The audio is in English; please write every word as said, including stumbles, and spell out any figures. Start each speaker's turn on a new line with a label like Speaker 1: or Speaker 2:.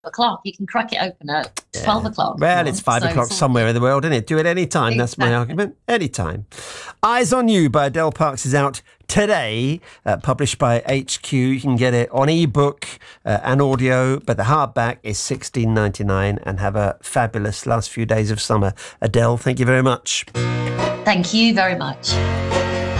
Speaker 1: o'clock. You can crack it open at yeah. twelve o'clock.
Speaker 2: Well, it's five so o'clock it's somewhere in the world, isn't it? Do it any time. Exactly. That's my argument. Any time. Eyes on You by Adele Parks is out today, uh, published by H Q. You can get it on ebook uh, and audio, but the hardback is sixteen ninety-nine. And have a fabulous last few days of summer. Adele, thank you very much.
Speaker 1: Thank you very much.